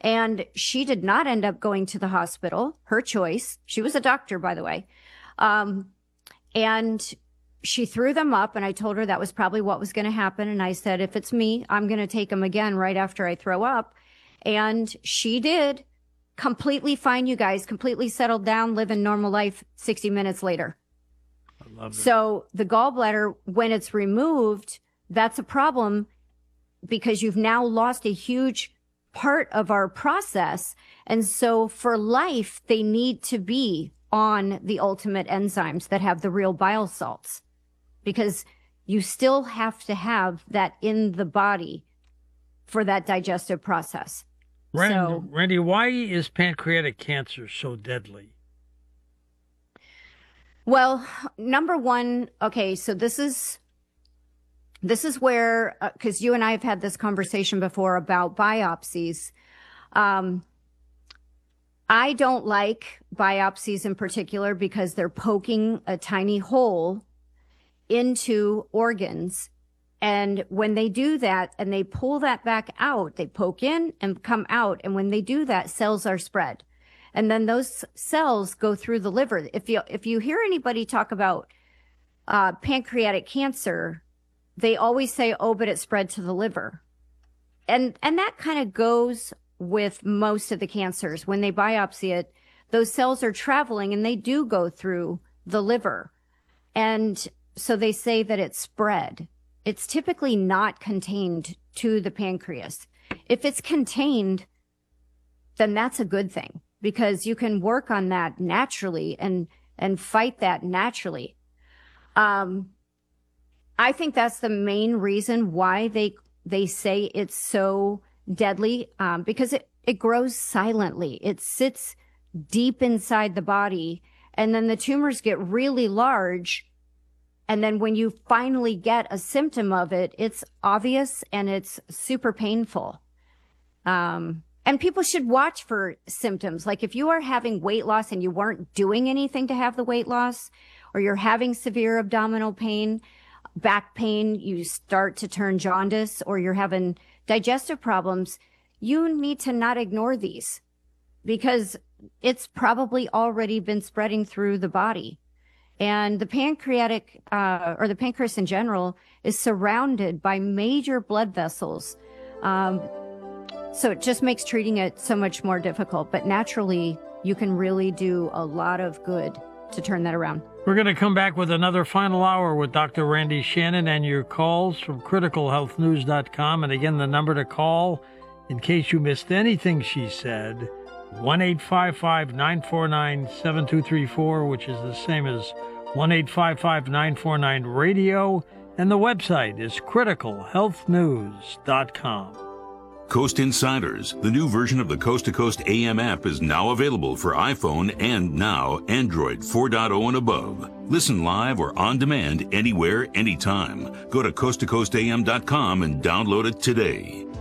And she did not end up going to the hospital, her choice. She was a doctor, by the way. And she threw them up, and I told her that was probably what was going to happen. And I said, if it's me, I'm going to take them again right after I throw up. And she did. Completely fine, you guys, completely settled down, living normal life 60 minutes later. I love it. So the gallbladder, when it's removed, that's a problem because you've now lost a huge part of our process. And so for life, they need to be on the ultimate enzymes that have the real bile salts, because you still have to have that in the body for that digestive process. Randy, why is pancreatic cancer so deadly? Well, number one, okay, so this is where, because you and I have had this conversation before about biopsies. I don't like biopsies in particular because they're poking a tiny hole into organs. And when they do that and they pull that back out, they poke in and come out. And when they do that, cells are spread. And then those cells go through the liver. If you hear anybody talk about pancreatic cancer, they always say, oh, but it spread to the liver. And that kind of goes with most of the cancers. When they biopsy it, those cells are traveling and they do go through the liver. And so they say that it's spread. It's typically not contained to the pancreas. If it's contained, then that's a good thing because you can work on that naturally and fight that naturally. I think that's the main reason why they say it's so deadly, because it grows silently. It sits deep inside the body, and then the tumors get really large. And then when you finally get a symptom of it, it's obvious and it's super painful. And people should watch for symptoms. Like if you are having weight loss and you weren't doing anything to have the weight loss, or you're having severe abdominal pain, back pain, you start to turn jaundice, or you're having digestive problems, you need to not ignore these because it's probably already been spreading through the body. And the pancreatic, or the pancreas in general, is surrounded by major blood vessels. So it just makes treating it so much more difficult. But naturally, you can really do a lot of good to turn that around. We're going to come back with another final hour with Dr. Randy Shannon and your calls from criticalhealthnews.com. And again, the number to call in case you missed anything she said, 1-855-949-7234, which is the same as 1-855-949-RADIO. And the website is criticalhealthnews.com. Coast Insiders, the new version of the Coast to Coast AM app, is now available for iPhone and now Android 4.0 and above. Listen live or on demand anywhere, anytime. Go to coasttocoastam.com and download it today.